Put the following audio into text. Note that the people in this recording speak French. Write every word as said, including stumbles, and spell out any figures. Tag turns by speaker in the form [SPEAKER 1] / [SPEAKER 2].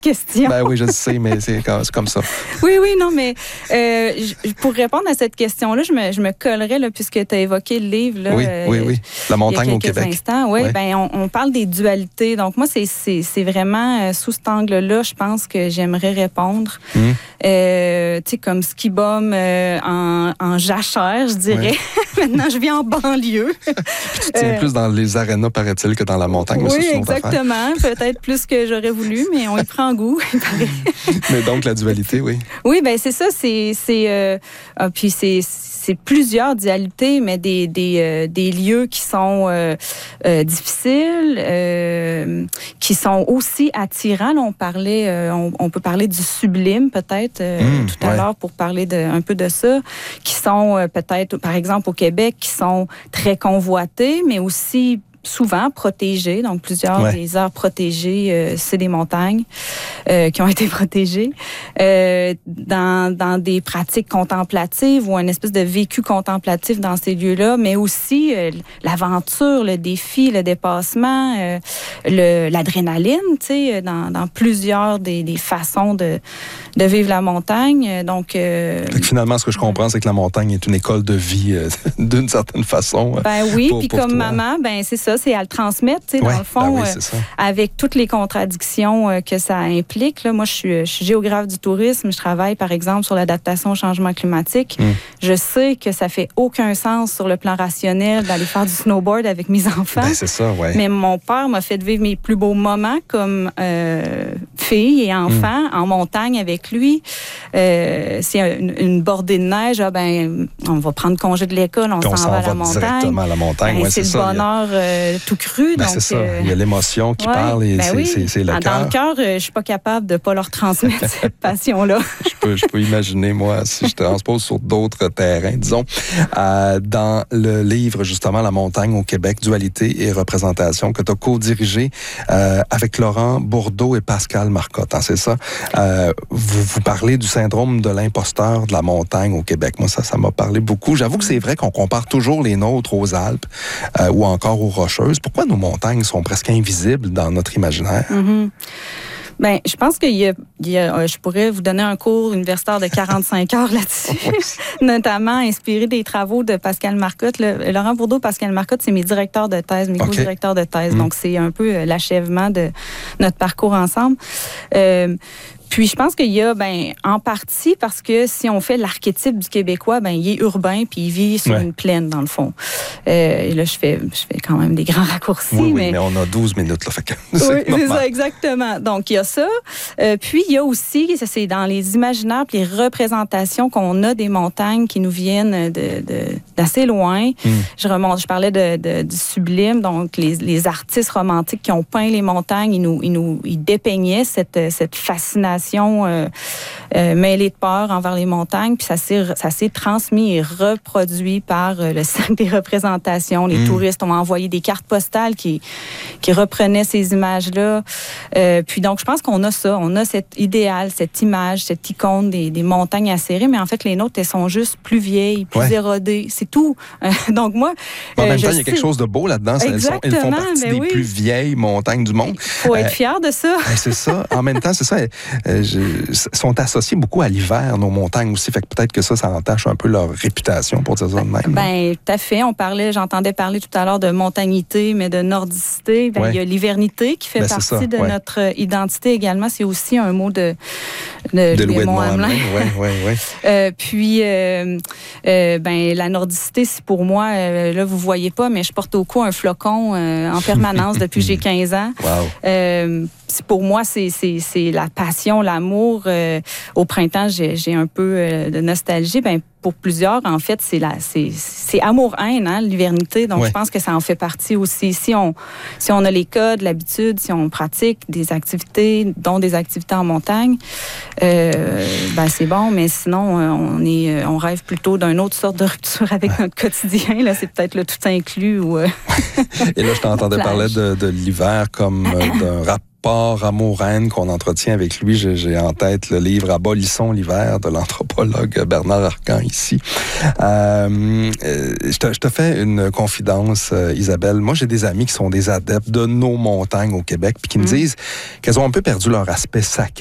[SPEAKER 1] question.
[SPEAKER 2] Ben oui, je le sais, mais c'est comme, c'est comme ça.
[SPEAKER 1] Oui, oui, non, mais euh, je, pour répondre à cette question-là, je me, je me collerais, là, puisque tu as évoqué le livre. Là,
[SPEAKER 2] oui,
[SPEAKER 1] euh,
[SPEAKER 2] oui, oui. La montagne au Québec.
[SPEAKER 1] Instants. Oui,
[SPEAKER 2] oui.
[SPEAKER 1] Ben, on, on parle des dualités. Donc, moi, c'est, c'est, c'est vraiment euh, sous cet angle-là, je pense que j'aimerais répondre. Mmh. Euh, tu sais, comme ski bum euh, en, en jachère, je dirais. Oui. Maintenant, je vis en banlieue.
[SPEAKER 2] Tu tiens euh, plus dans les arénas, paraît-il, que dans la montagne.
[SPEAKER 1] Oui, exactement. Peut-être plus que j'aurais voulu, mais on y prend goût, il paraît.
[SPEAKER 2] Mais donc, la dualité, oui.
[SPEAKER 1] Oui, bien, c'est ça. C'est, c'est, euh, ah, puis c'est, c'est plusieurs dualités, mais des, des, euh, des lieux qui sont euh, euh, difficiles, euh, qui sont aussi attirants. Là, on, parlait, euh, on, on peut parler du sublime, peut-être, euh, mmh, tout à ouais. l'heure, pour parler de, un peu de ça, qui sont euh, peut-être, par exemple, au Québec, qui sont très convoités, mais aussi souvent protégés, donc plusieurs ouais. des aires protégées, euh, c'est des montagnes euh, qui ont été protégées, euh, dans, dans des pratiques contemplatives ou un espèce de vécu contemplatif dans ces lieux-là, mais aussi euh, l'aventure, le défi, le dépassement, euh, le, l'adrénaline, tu sais, dans, dans plusieurs des, des façons de, de vivre la montagne. Donc, euh,
[SPEAKER 2] fait que finalement, ce que je comprends, c'est que la montagne est une école de vie euh, d'une certaine façon.
[SPEAKER 1] Ben oui, puis comme toi. Maman, ben c'est ça. C'est à le transmettre, tu sais,
[SPEAKER 2] ouais,
[SPEAKER 1] dans le fond,
[SPEAKER 2] ben oui,
[SPEAKER 1] euh, avec toutes les contradictions euh, que ça implique. Là, moi, je suis, je suis géographe du tourisme. Je travaille, par exemple, sur l'adaptation au changement climatique. Mm. Je sais que ça fait aucun sens sur le plan rationnel d'aller faire du snowboard avec mes enfants.
[SPEAKER 2] Ben, c'est ça, ouais.
[SPEAKER 1] Mais mon père m'a fait vivre mes plus beaux moments comme euh, fille et enfant mm. en montagne avec lui. Euh, c'est une, une bordée de neige. Ah, ben, on va prendre congé de l'école, on,
[SPEAKER 2] on
[SPEAKER 1] s'en, va à la montagne.
[SPEAKER 2] Directement à la montagne.
[SPEAKER 1] Ben,
[SPEAKER 2] ouais,
[SPEAKER 1] c'est,
[SPEAKER 2] c'est
[SPEAKER 1] le
[SPEAKER 2] ça,
[SPEAKER 1] bonheur euh, tout cru.
[SPEAKER 2] Ben,
[SPEAKER 1] donc,
[SPEAKER 2] c'est ça.
[SPEAKER 1] Euh,
[SPEAKER 2] il y a l'émotion qui ouais, parle et
[SPEAKER 1] ben
[SPEAKER 2] c'est,
[SPEAKER 1] oui.
[SPEAKER 2] c'est, c'est le
[SPEAKER 1] ah,
[SPEAKER 2] cœur.
[SPEAKER 1] Dans le cœur, euh, je suis pas capable de pas leur transmettre cette passion-là.
[SPEAKER 2] je, peux, je peux imaginer, moi, si je transpose sur d'autres terrains, disons. Euh, dans le livre, justement, La montagne au Québec, dualité et représentation, que tu as co-dirigé euh, avec Laurent Bourdeau et Pascal Marcotte, hein, c'est ça? Euh, vous, vous parlez du syndrome de l'imposteur de la montagne au Québec. Moi, ça, ça m'a parlé beaucoup. J'avoue que c'est vrai qu'on compare toujours les nôtres aux Alpes euh, ou encore aux Rocheuses. Pourquoi nos montagnes sont presque invisibles dans notre imaginaire?
[SPEAKER 1] Mm-hmm. Bien, je pense qu'il y a, il y a, je pourrais vous donner un cours universitaire de quarante-cinq heures là-dessus, oui. notamment inspiré des travaux de Pascal Marcotte. Le, Laurent Bourdeau, Pascal Marcotte, c'est mes directeurs de thèse, mes okay. co-directeurs de thèse. Mmh. Donc, c'est un peu l'achèvement de notre parcours ensemble. Euh, Puis, je pense qu'il y a, ben, en partie, parce que si on fait l'archétype du Québécois, ben, il est urbain puis il vit sur ouais. une plaine, dans le fond. Euh, et là, je fais, je fais quand même des grands raccourcis.
[SPEAKER 2] Oui, oui,
[SPEAKER 1] mais...
[SPEAKER 2] mais on a douze minutes, là. Fait que
[SPEAKER 1] c'est oui,
[SPEAKER 2] normal.
[SPEAKER 1] C'est ça, exactement. Donc, il y a ça. Euh, puis, il y a aussi, ça, c'est dans les imaginaires puis les représentations qu'on a des montagnes qui nous viennent de, de, d'assez loin. Mm. Je remonte, je parlais de, de, du sublime, donc les, les artistes romantiques qui ont peint les montagnes, ils nous, ils nous, ils dépeignaient cette, cette fascination Euh, euh, mêlée de peur envers les montagnes, puis ça s'est, ça s'est transmis et reproduit par euh, le cercle des représentations. Les mmh. touristes ont envoyé des cartes postales qui, qui reprenaient ces images-là. Euh, puis donc, je pense qu'on a ça, on a cet idéal, cette image, cette icône des, des montagnes acérées, mais en fait, les nôtres, elles sont juste plus vieilles, plus ouais. érodées, c'est tout. Euh, donc moi...
[SPEAKER 2] En
[SPEAKER 1] euh,
[SPEAKER 2] même temps,
[SPEAKER 1] sais...
[SPEAKER 2] il y a quelque chose de beau là-dedans. Elles, sont, elles font partie
[SPEAKER 1] ben
[SPEAKER 2] des
[SPEAKER 1] oui.
[SPEAKER 2] plus vieilles montagnes du monde.
[SPEAKER 1] Il faut être euh, fier de ça.
[SPEAKER 2] C'est ça. En même temps, c'est ça. Euh, je, sont associés beaucoup à l'hiver, nos montagnes aussi. Fait que peut-être que ça, ça entache un peu leur réputation, pour dire ça de même.
[SPEAKER 1] Ben, tout à fait. On parlait, j'entendais parler tout à l'heure de montagnité, mais de nordicité. Ben, ouais. Il y a l'hivernité qui fait ben, partie ça, de ouais. notre identité également. C'est aussi un mot de, de,
[SPEAKER 2] de Louis
[SPEAKER 1] Hamelin.
[SPEAKER 2] Oui, oui, oui.
[SPEAKER 1] Euh, puis, euh, euh, ben, la nordicité, c'est pour moi, euh, là, vous ne voyez pas, mais je porte au cou un flocon euh, en permanence depuis que j'ai quinze ans.
[SPEAKER 2] Wow.
[SPEAKER 1] Euh, pour moi, c'est, c'est, c'est la passion, l'amour. Euh, au printemps, j'ai, j'ai un peu euh, de nostalgie. Ben, pour plusieurs, en fait, c'est, la, c'est, c'est amour-haine, hein, l'hivernité. Donc, ouais. je pense que ça en fait partie aussi. Si on, si on a les codes, l'habitude, si on pratique des activités, dont des activités en montagne, euh, ben, c'est bon. Mais sinon, on, est, on rêve plutôt d'une autre sorte de rupture avec notre quotidien. Là, c'est peut-être le tout inclus. Ou, euh,
[SPEAKER 2] Et là, je t'entendais parler de, de l'hiver comme euh, d'un rap. rapport amour-haine qu'on entretient avec lui. J'ai, j'ai en tête le livre « Abolissons l'hiver » de l'anthropologue Bernard Arcan ici. Euh, je, te, je te fais une confidence, Isabelle. Moi, j'ai des amis qui sont des adeptes de nos montagnes au Québec puis qui me mmh. disent qu'elles ont un peu perdu leur aspect sacré.